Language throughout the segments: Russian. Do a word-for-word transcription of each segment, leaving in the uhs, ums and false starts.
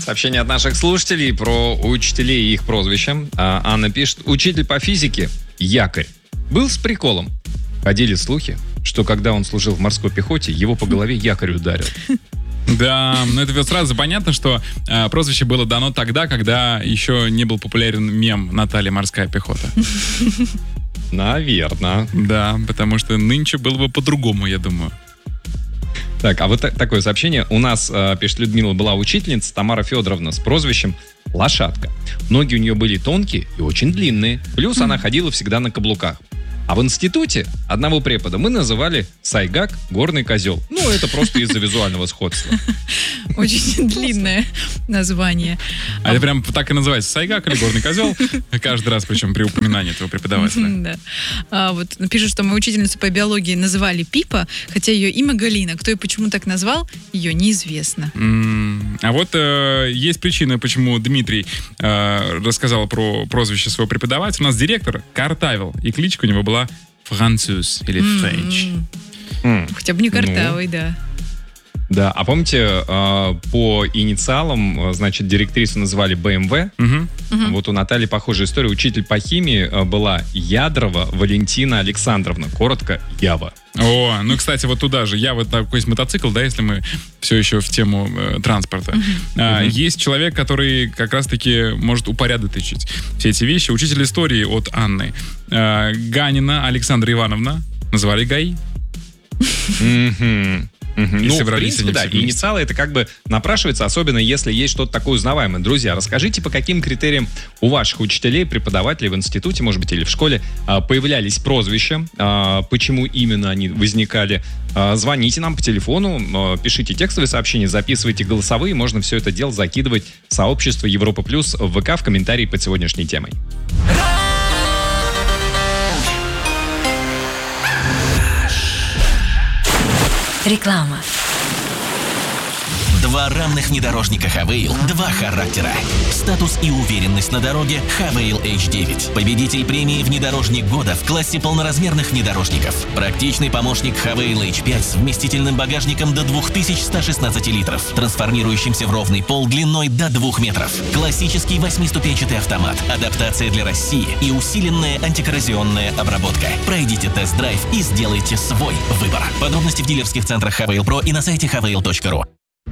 Сообщение от наших слушателей про учителей и их прозвища. А, Анна пишет: учитель по физике Якорь был с приколом. Ходили слухи, что когда он служил в морской пехоте, его по голове якорь ударил. Да, но это вот сразу понятно, что э, прозвище было дано тогда, когда еще не был популярен мем «Наталья морская пехота». Наверное. Да, потому что нынче было бы по-другому, я думаю. Так, а вот так, такое сообщение. У нас, э, пишет Людмила, была учительница Тамара Федоровна с прозвищем Лошадка. Ноги у нее были тонкие и очень длинные. Плюс она ходила всегда на каблуках. А в институте одного препода мы называли Сайгак, горный козел. Ну, это просто из-за визуального сходства. Очень длинное название. А это прям так и называется: Сайгак или горный козел? Каждый раз, причем при упоминании этого преподавателя. Да. А вот пишут, что мы учительницу по биологии называли Пипа, хотя ее имя Галина. Кто и почему так назвал, ее неизвестно. Mm. А вот э, есть причина, почему Дмитрий э, рассказал про прозвище своего преподавателя. У нас директор картавил, и кличка у него была Француз или Френч. Mm-hmm. Хотя бы не картавый, ну, да. Да, а помните, э, по инициалам, значит, директрису называли бэ эм вэ. Uh-huh. Uh-huh. Вот у Натальи похожая история. Учитель по химии э, была Ядрова Валентина Александровна. Коротко, Ява. О, ну, кстати, вот туда же. Ява — такой есть мотоцикл, да, если мы все еще в тему э, транспорта. Uh-huh. А, uh-huh. Есть человек, который как раз-таки может упорядочить все эти вещи. Учитель истории от Анны. А, Ганина Александра Ивановна. Называли Гаи. Mm-hmm. Угу. Ну, в принципе, да, инициалы это как бы напрашивается, особенно если есть что-то такое узнаваемое. Друзья, расскажите, по каким критериям у ваших учителей, преподавателей в институте, может быть, или в школе появлялись прозвища, почему именно они возникали. Звоните нам по телефону, пишите текстовые сообщения, записывайте голосовые, можно все это дело закидывать в сообщество Европа Плюс в ВК в комментарии под сегодняшней темой. Реклама. Два равных внедорожника Хавейл, два характера. Статус и уверенность на дороге Хавейл эйч девять. Победитель премии «Внедорожник года» в классе полноразмерных внедорожников. Практичный помощник Хавейл эйч пять с вместительным багажником до две тысячи сто шестнадцать литров, трансформирующимся в ровный пол длиной до двух метров. Классический восьмиступенчатый автомат, адаптация для России и усиленная антикоррозионная обработка. Пройдите тест-драйв и сделайте свой выбор. Подробности в дилерских центрах Хавейл Про и на сайте хавейл точка ру.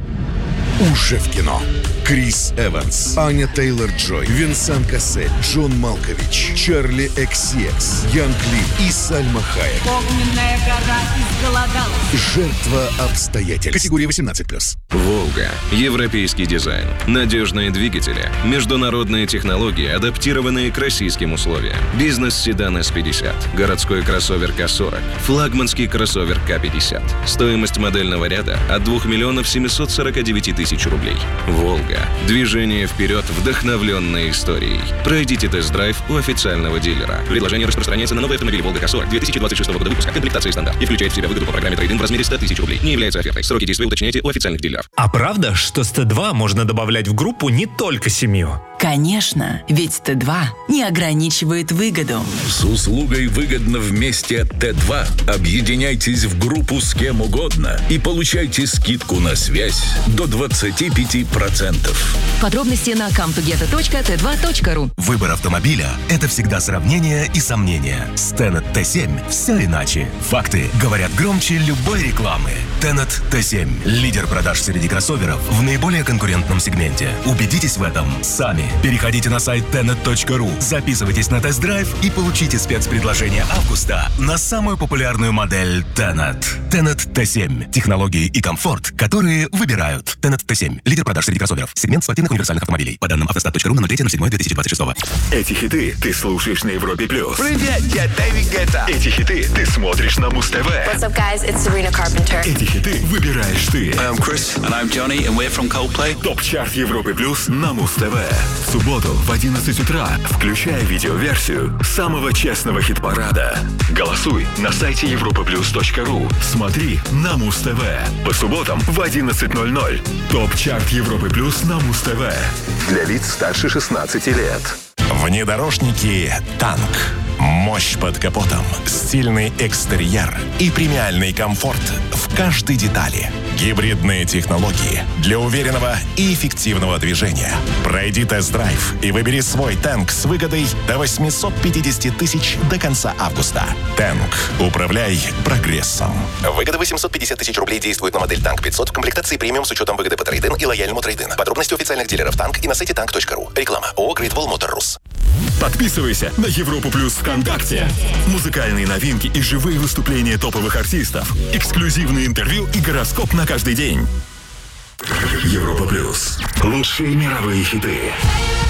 Уже в кино. Крис Эванс, Аня Тейлор-Джой, Винсан Кассель, Джон Малкович, Чарли Экс Си Экс, Ян Клифф и Сальма Хайек. Огненная гора изголодалась. Жертва обстоятельств. Категория восемнадцать плюс. Волга. Европейский дизайн. Надежные двигатели. Международные технологии, адаптированные к российским условиям. Бизнес-седан эс пятьдесят. Городской кроссовер ка сорок. Флагманский кроссовер ка пятьдесят. Стоимость модельного ряда от двух миллионов семьсот сорок девять тысяч рублей. Волга. Движение вперед, вдохновленное историей. Пройдите тест-драйв у официального дилера. Предложение распространяется на новые автомобили Волга ка сорок две тысячи двадцать шестого года выпуска, комплектации стандарт, и включает в себя выгоду по программе трейд-ин в размере сто тысяч рублей. Не является офертой. Сроки действия уточняйте у официальных дилеров. А правда, что с Т два можно добавлять в группу не только семью? Конечно, ведь Т два не ограничивает выгоду. С услугой «Выгодно вместе» Т два объединяйтесь в группу с кем угодно и получайте скидку на связь до двадцать пять процентов. Подробности на кам ту гета точка тэ два точка ру. Выбор автомобиля – это всегда сравнение и сомнения. С Tenet Т семь все иначе. Факты говорят громче любой рекламы. Tenet Т семь – лидер продаж среди кроссоверов в наиболее конкурентном сегменте. Убедитесь в этом сами. Переходите на сайт тенет точка ру, записывайтесь на тест-драйв и получите спецпредложение августа на самую популярную модель Tenet. Tenet Т семь – технологии и комфорт, которые выбирают. Tenet Т семь – лидер продаж среди кроссоверов. Сегмент спортивных универсальных автомобилей. По данным автостат точка ру на ноль третье ноль седьмое две тысячи двадцать шестого. Эти хиты ты слушаешь на Европе Плюс. Привет, я Дэвид Гетта. Эти хиты ты смотришь на Муз ТВ. What's up, guys? It's Sabrina Carpenter. Эти хиты выбираешь ты. I'm Chris. And I'm Johnny, and we're from Coldplay. Топ-чарт Европы Плюс на Муз ТВ. В субботу в одиннадцать утра включай видеоверсию самого честного хит-парада. Голосуй на сайте европа плюс точка ру. Смотри на Муз ТВ. По субботам в одиннадцать ноль ноль. Топ-чарт Европы Плюс на Муз ТВ. Для лиц старше шестнадцати лет. Внедорожники «Танк». Мощь под капотом, стильный экстерьер и премиальный комфорт в каждой детали. Гибридные технологии для уверенного и эффективного движения. Пройди тест-драйв и выбери свой Тэнк с выгодой до восемьсот пятьдесят тысяч до конца августа. Тэнк. Управляй прогрессом. Выгода восемьсот пятьдесят тысяч рублей действует на модель Танк пятьсот в комплектации премиум с учетом выгоды по трейд-ин и лояльному трейд-ин. Подробности у официальных дилеров Танк и на сайте танк точка ру. Реклама. ООО Great Wall Motor Rus. Подписывайся на Европу Плюс ВКонтакте. Музыкальные новинки и живые выступления топовых артистов. Эксклюзивные интервью и гороскоп на каждый день. Европа Плюс. Лучшие мировые хиты.